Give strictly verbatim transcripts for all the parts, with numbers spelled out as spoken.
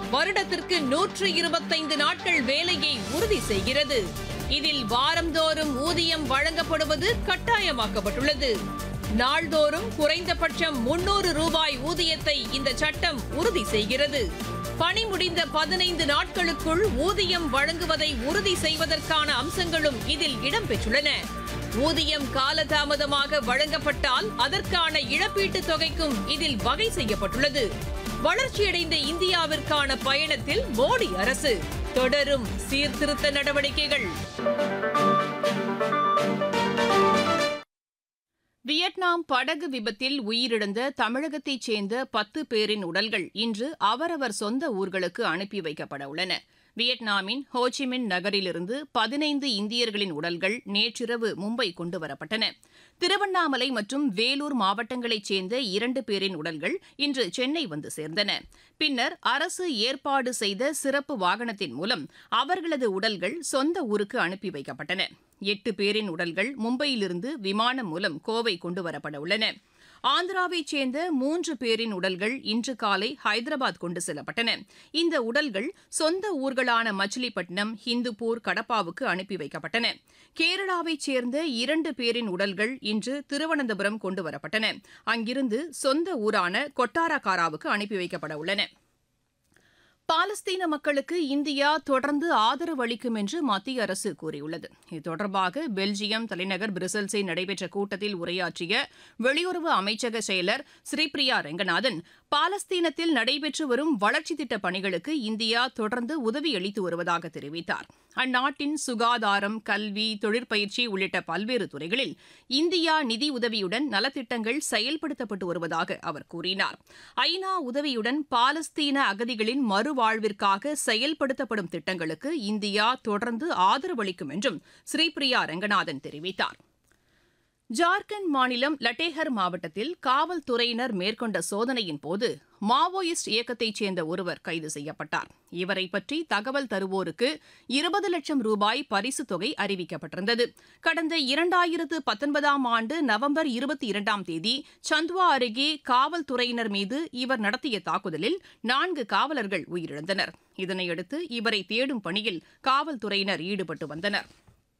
வருடத்திற்கு நூற்று இருபத்தைந்து நாட்கள் வேலையை உறுதி செய்கிறது. இதில் வாரந்தோறும் ஊதியம் வழங்கப்படுவது கட்டாயமாக்கப்பட்டுள்ளது. நாள்தோறும் குறைந்தபட்சம் முன்னூறு ரூபாய் ஊதியத்தை இந்த சட்டம் உறுதி செய்கிறது. பணி முடிந்த பதினைந்து நாட்களுக்குள் ஊதியம் வழங்குவதை உறுதி செய்வதற்கான அம்சங்களும் இதில் இடம்பெற்றுள்ளன. ஊதியம் காலதாமதமாக வழங்கப்பட்டால் அதற்கான இழப்பீட்டுத் தொகைக்கும் இதில் வகை செய்யப்பட்டுள்ளது. வளர்ச்சியடைந்த இந்தியாவிற்கான பயணத்தில் மோடி அரசு தொடரும் சீர்திருத்த நடவடிக்கைகள். வியட்நாம் படகு விபத்தில் உயிரிழந்த தமிழகத்தைச் சேர்ந்த பத்து பேரின் உடல்கள் இன்று அவரவர் சொந்த ஊர்களுக்கு அனுப்பி வைக்கப்பட உள்ளன. வியட்நாமின் ஹோச்சிமின் நகரிலிருந்து பதினைந்து இந்தியர்களின் உடல்கள் நேற்றிரவு மும்பை கொண்டுவரப்பட்டன. திருவண்ணாமலை மற்றும் வேலூர் மாவட்டங்களைச் சேர்ந்த இரண்டு பேரின் உடல்கள் இன்று சென்னை வந்து சேர்ந்தன. பின்னர் அரசு ஏற்பாடு செய்த சிறப்பு வாகனத்தின் மூலம் அவர்களது உடல்கள் சொந்த ஊருக்கு அனுப்பி வைக்கப்பட்டன. எட்டு பேரின் உடல்கள் மும்பையிலிருந்து விமானம் மூலம் கோவை கொண்டுவரப்பட உள்ளன. ஆந்திராவைச் சேர்ந்த மூன்று பேரின் உடல்கள் இன்று காலை ஹைதராபாத் கொண்டு செல்லப்பட்டன. இந்த உடல்கள் சொந்த ஊர்களான மச்சிலிப்பட்டினம், ஹிந்துப்பூர், கடப்பாவுக்கு அனுப்பி வைக்கப்பட்டன. கேரளாவைச் சேர்ந்த இரண்டு பேரின் உடல்கள் இன்று திருவனந்தபுரம் கொண்டுவரப்பட்டன. அங்கிருந்து சொந்த ஊரான கொட்டாரக்காராவுக்கு அனுப்பி வைக்கப்பட உள்ளன. பாலஸ்தீன மக்களுக்கு இந்தியா தொடர்ந்து ஆதரவு அளிக்கும் என்று மத்திய அரசு கூறியுள்ளது. இது தொடர்பாக பெல்ஜியம் தலைநகர் பிரசல்ஸில் நடைபெற்ற கூட்டத்தில் உரையாற்றிய வெளியுறவு அமைச்சக செயலர் ஸ்ரீபிரியா ரெங்கநாதன், பாலஸ்தீனத்தில் நடைபெற்று வரும் வளர்ச்சித் திட்டப் பணிகளுக்கு இந்தியா தொடர்ந்து உதவி அளித்து வருவதாக தெரிவித்தார். அந்நாட்டின் சுகாதாரம், கல்வி, தொழிற்பயிற்சி உள்ளிட்ட பல்வேறு துறைகளில் இந்தியா நிதி உதவியுடன் நலத்திட்டங்கள் செயல்படுத்தப்பட்டு வருவதாக அவர் கூறினார். ஐநா உதவியுடன் பாலஸ்தீன அகதிகளின் மறுவாழ்விற்காக செயல்படுத்தப்படும் திட்டங்களுக்கு இந்தியா தொடர்ந்து ஆதரவளிக்கும் என்றும் ஸ்ரீபிரியா ரெங்கநாதன் தெரிவித்தார். ஜார்க்கண்ட் மாநிலம் லட்டேஹர் மாவட்டத்தில் காவல்துறையினர் மேற்கொண்ட சோதனையின் போது மாவோயிஸ்ட் இயக்கத்தைச் சேர்ந்த ஒருவர் கைது செய்யப்பட்டார். இவரை பற்றி தகவல் தருவோருக்கு இருபது லட்சம் ரூபாய் பரிசுத் தொகை அறிவிக்கப்பட்டிருந்தது. கடந்த இரண்டாயிரத்து பத்தொன்பதாம் ஆண்டு நவம்பர் இருபத்தி இரண்டாம் தேதி சந்த்வா அருகே காவல்துறையினர் மீது இவர் நடத்திய தாக்குதலில் நான்கு காவலர்கள் உயிரிழந்தனர். இதனையடுத்து இவரை தேடும் பணியில் காவல்துறையினர் ஈடுபட்டு வந்தனர்.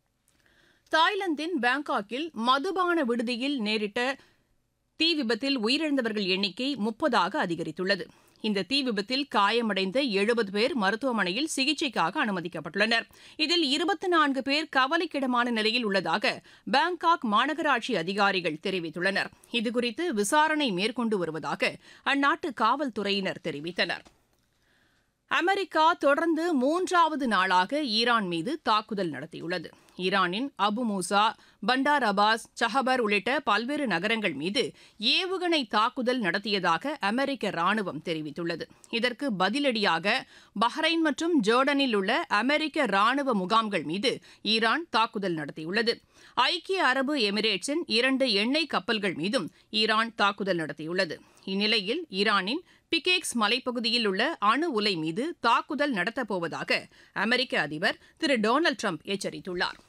தாய்லாந்தின் பாங்காக்கில் மதுபான விடுதியில் நேரிட்ட தீ விபத்தில் உயிரிழந்தவர்கள் எண்ணிக்கை முப்பதாக அதிகரித்துள்ளது. இந்த தீ விபத்தில் காயமடைந்த எழுபது பேர் மருத்துவமனையில் சிகிச்சைக்காக அனுமதிக்கப்பட்டுள்ளனர். இதில் இருபத்தி நான்கு பேர் கவலைக்கிடமான நிலையில் உள்ளதாக பாங்காக் மாநகராட்சி அதிகாரிகள் தெரிவித்துள்ளனர். இதுகுறித்து விசாரணை மேற்கொண்டு வருவதாக அந்நாட்டு காவல்துறையினர் தெரிவித்தனர். அமெரிக்கா தொடர்ந்து மூன்றாவது நாளாக ஈரான் மீது தாக்குதல் நடத்தியுள்ளது. ஈரானின் அபு மூசா, பண்டார் அபாஸ், சஹபர் உள்ளிட்ட பல்வேறு நகரங்கள் மீது ஏவுகணை தாக்குதல் நடத்தியதாக அமெரிக்க ராணுவம் தெரிவித்துள்ளது. இதற்கு பதிலடியாக பஹ்ரைன் மற்றும் ஜோர்டனில் உள்ள அமெரிக்க ராணுவ முகாம்கள் மீது ஈரான் தாக்குதல் நடத்தியுள்ளது. ஐக்கிய அரபு எமிரேட்ஸின் இரண்டு எண்ணெய் கப்பல்கள் மீதும் ஈரான் தாக்குதல் நடத்தியுள்ளது. இந்நிலையில் ஈரானின் பிகேக்ஸ் மலைப்பகுதியில் உள்ள அணு உலை மீது தாக்குதல் நடத்தப்போவதாக அமெரிக்க அதிபர் திரு டொனால்டு ட்ரம்ப் எச்சரித்துள்ளார்.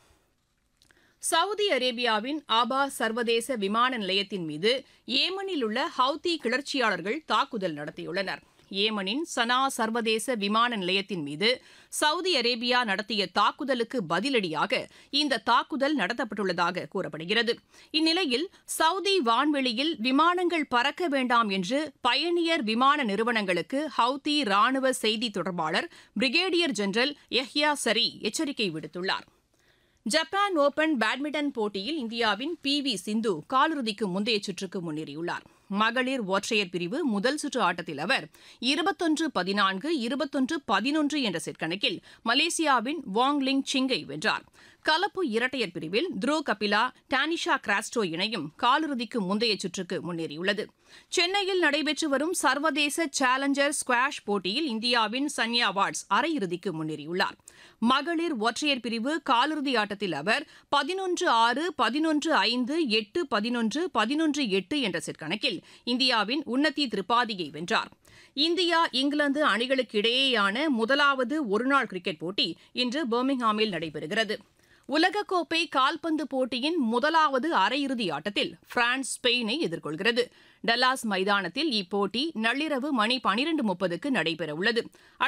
சவுதி அரேபியாவின் ஆபா சர்வதேச விமான நிலையத்தின் மீது ஏமனில் உள்ள ஹவுதி கிளர்ச்சியாளர்கள் தாக்குதல் நடத்தியுள்ளனர். ஏமனின் சனா சர்வதேச விமான நிலையத்தின் மீது சவுதி அரேபியா நடத்திய தாக்குதலுக்கு பதிலடியாக இந்த தாக்குதல் நடத்தப்பட்டுள்ளதாக கூறப்படுகிறது. இந்நிலையில் சவுதி வான்வெளியில் விமானங்கள் பறக்க வேண்டாம் என்று பயணியர் விமான நிறுவனங்களுக்கு ஹவுதி ராணுவ செய்தி தொடர்பாளர் பிரிகேடியர் ஜெனரல் யஹ்யா சரி எச்சரிக்கை விடுத்துள்ளார். ஜப்பான் ஓபன் பேட்மிண்டன் போட்டியில் இந்தியாவின் பி வி சிந்து காலிறுதிக்கு முந்தைய சுற்றுக்கு முன்னேறியுள்ளார். மகளிர் ஒற்றையர் பிரிவு முதல் சுற்று ஆட்டத்தில் அவர் இருபத்தொன்று பதினான்கு இருபத்தொன்று பதினொன்று என்ற செட் கணக்கில் மலேசியாவின் வாங் லிங் சிங்கை வென்றார். கலப்பு இரட்டையர் பிரிவில் த்ரோ கபிலா, டானிஷா கிராஸ்டோ இணையும் காலிறுதிக்கு முந்தைய சுற்றுக்கு முன்னேறியுள்ளது. சென்னையில் நடைபெற்று வரும் சர்வதேச சேலஞ்சர் ஸ்குவாஷ் போட்டியில் இந்தியாவின் சன்யா வாட்ஸ் அரையிறுதிக்கு முன்னேறியுள்ளார். மகளிர் ஒற்றையர் பிரிவு காலிறுதி ஆட்டத்தில் அவர் பதினொன்று ஆறு, பதினொன்று ஐந்து, எட்டு பதினொன்று, பதினொன்று எட்டு என்ற செட் கணக்கில் இந்தியாவின் உன்னதி திரிபாதியை வென்றார். இந்தியா இங்கிலாந்து அணிகளுக்கு இடையேயான முதலாவது ஒருநாள் கிரிக்கெட் போட்டி இன்று பர்மிங்ஹாமில் நடைபெறுகிறது. உலகக்கோப்பை கால்பந்து போட்டியின் முதலாவது அரையிறுதி ஆட்டத்தில் பிரான்ஸ் ஸ்பெயினை எதிர்கொள்கிறது. டல்லாஸ் மைதானத்தில் இப்போட்டி நள்ளிரவு மணி பனிரண்டு முப்பதுக்கு நடைபெறவுள்ளது.